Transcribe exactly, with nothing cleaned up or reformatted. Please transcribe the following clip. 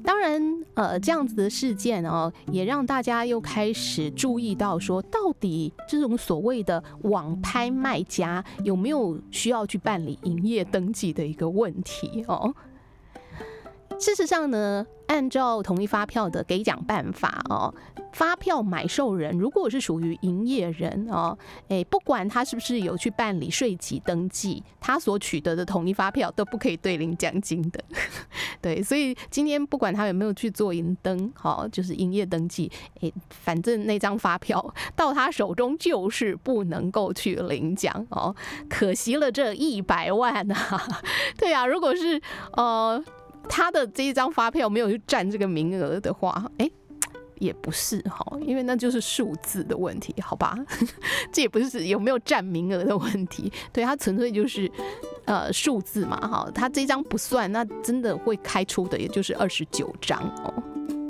当然，呃，这样子的事件哦，也让大家又开始注意到说，到底这种所谓的网拍卖家有没有需要去办理营业登记的一个问题哦。事实上呢，按照统一发票的给奖办法哦，发票买受人如果是属于营业人哦，哎，不管他是不是有去办理税籍登记，他所取得的统一发票都不可以对领奖金的。对，所以今天不管他有没有去做营登，好，就是营业登记，哎，反正那张发票到他手中就是不能够去领奖哦，可惜了这一百万啊！对啊，如果是呃。他的这一张发票没有去占这个名额的话，哎，也不是哈，因为那就是数字的问题，好吧？这也不是有没有占名额的问题，对，它纯粹就是呃数字嘛，哈，它这张不算，那真的会开出的也就是二十九张哦。